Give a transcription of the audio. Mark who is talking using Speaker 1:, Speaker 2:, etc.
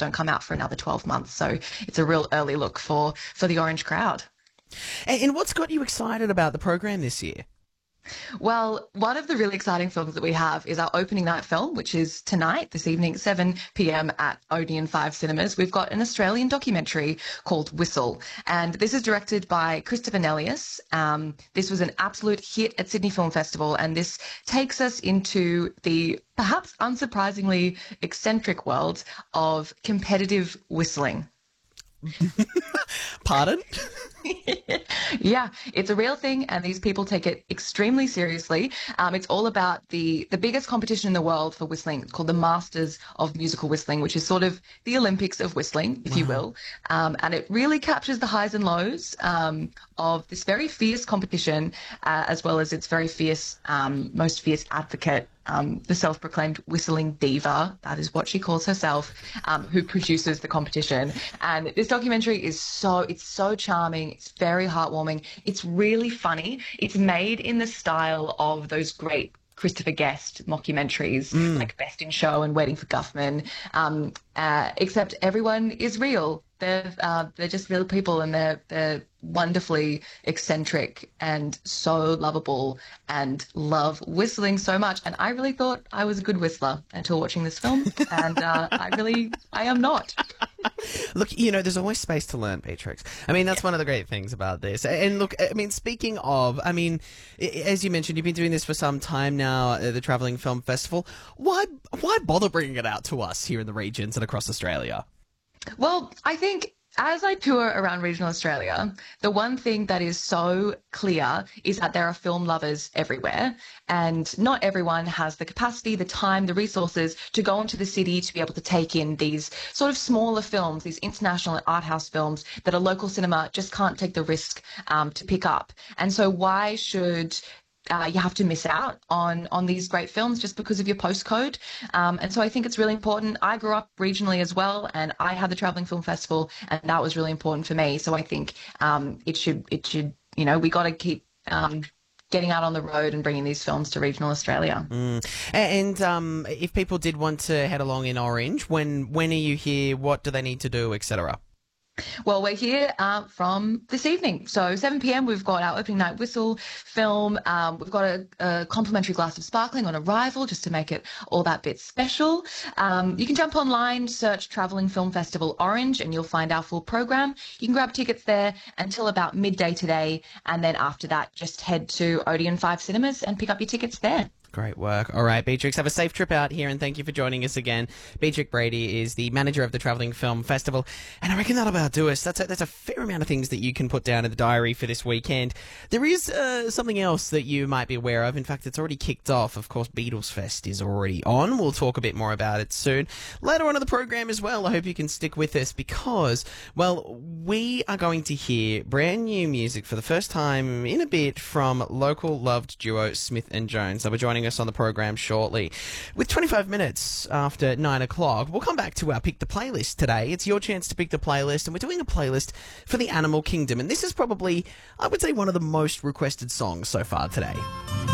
Speaker 1: don't come out for another 12 months. So it's a real early look for the Orange crowd.
Speaker 2: And what's got you excited about the program this year?
Speaker 1: Well, one of the really exciting films that we have is our opening night film, which is tonight, this evening, 7 p.m. at Odeon 5 Cinemas. We've got an Australian documentary called Whistle, and this is directed by Christopher Nellius. This was an absolute hit at Sydney Film Festival, and this takes us into the perhaps unsurprisingly eccentric world of competitive whistling.
Speaker 2: Pardon?
Speaker 1: Yeah, it's a real thing, and these people take it extremely seriously. It's all about the biggest competition in the world for whistling. It's called the Masters of Musical Whistling, which is sort of the Olympics of whistling, if you will. And it really captures the highs and lows of this very fierce competition, as well as its very fierce, most fierce advocate, the self-proclaimed whistling diva, that is what she calls herself, who produces the competition. And this documentary is it's so charming. It's very heartwarming. It's really funny. It's made in the style of those great Christopher Guest mockumentaries like Best in Show and Waiting for Guffman, except everyone is real. They're just real people, and they're wonderfully eccentric and so lovable and love whistling so much. And I really thought I was a good whistler until watching this film, and I am not.
Speaker 2: Look, there's always space to learn, Beatrix. I mean, that's one of the great things about this. And look, I mean, speaking of, as you mentioned, you've been doing this for some time now, the Travelling Film Festival. Why bother bringing it out to us here in the regions and across Australia?
Speaker 1: Well, I think as I tour around regional Australia, the one thing that is so clear is that there are film lovers everywhere, and not everyone has the capacity, the time, the resources to go into the city to be able to take in these sort of smaller films, these international art house films that a local cinema just can't take the risk to pick up. And so why should you have to miss out on these great films just because of your postcode? And so I think it's really important. I grew up regionally as well, and I had the Travelling Film Festival, and that was really important for me. So I think it should we got to keep getting out on the road and bringing these films to regional Australia.
Speaker 2: And if people did want to head along in Orange, when are you here? What do they need to do, etc.?
Speaker 1: Well, we're here from this evening. So 7 p.m, we've got our opening night whistle film. We've got a complimentary glass of sparkling on arrival just to make it all that bit special. You can jump online, search Travelling Film Festival Orange, and you'll find our full program. You can grab tickets there until about midday today. And then after that, just head to Odeon 5 Cinemas and pick up your tickets there.
Speaker 2: Great work. All right, Beatrix, have a safe trip out here, and thank you for joining us again. Beatrix Brady is the manager of the Travelling Film Festival, and I reckon that'll about do us. That's a fair amount of things that you can put down in the diary for this weekend. There is something else that you might be aware of. In fact, it's already kicked off. Of course, Beatles Fest is already on. We'll talk a bit more about it soon. Later on in the program as well, I hope you can stick with us because, well, we are going to hear brand new music for the first time in a bit from local loved duo Smith and Jones. They'll be joining us on the program shortly. With 25 minutes after 9 o'clock, we'll come back to our Pick the Playlist today. It's your chance to pick the playlist, and we're doing a playlist for the Animal Kingdom. And this is probably, I would say, one of the most requested songs so far today.